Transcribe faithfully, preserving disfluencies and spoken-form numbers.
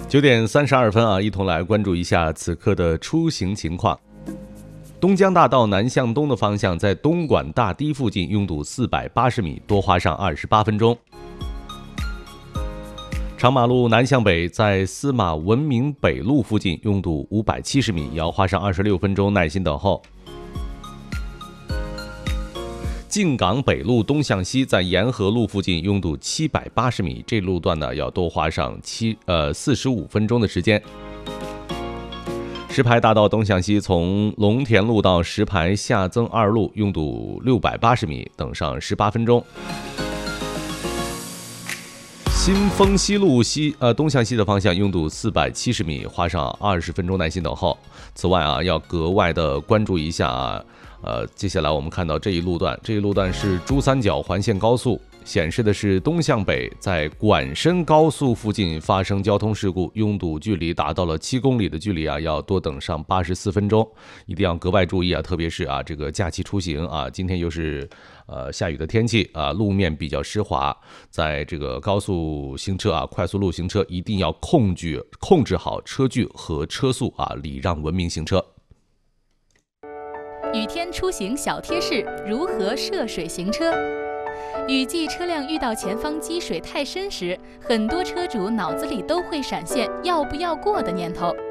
九点三十二分啊，一同来关注一下此刻的出行情况。东江大道南向东的方向，在东莞大堤附近拥堵四百八十米，多花上二十八分钟。长马路南向北，在司马文明北路附近拥堵五百七十米，也要花上二十六分钟，耐心等候。靖港北路东向西，在沿河路附近拥堵七百八十米，这路段呢要多花上七呃四十五分钟的时间。石牌大道东向西，从龙田路到石牌下增二路拥堵六百八十米，等上十八分钟。新丰西路西呃东向西的方向拥堵四百七十米，花上二十分钟，耐心等候。此外啊，要格外的关注一下啊。呃，接下来我们看到这一路段，这一路段是珠三角环线高速，显示的是东向北，在莞深高速附近发生交通事故，拥堵距离达到了七公里的距离啊，要多等上八十四分钟，一定要格外注意啊，特别是啊这个假期出行啊，今天又是呃下雨的天气啊，路面比较湿滑，在这个高速行车啊，快速路行车一定要控制控制好车距和车速啊，礼让文明行车。 雨天出行小贴士：如何涉水行车？雨季车辆遇到前方积水太深时，很多车主脑子里都会闪现要不要过的念头。